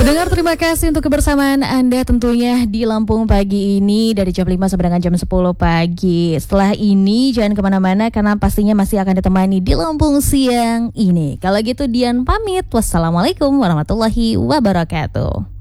Pendengar, terima kasih untuk kebersamaan Anda tentunya di Lampung pagi ini dari jam 5 sampai dengan jam 10 pagi. Setelah ini jangan kemana-mana karena pastinya masih akan ditemani di Lampung siang ini. Kalau gitu Dian pamit. Wassalamualaikum warahmatullahi wabarakatuh.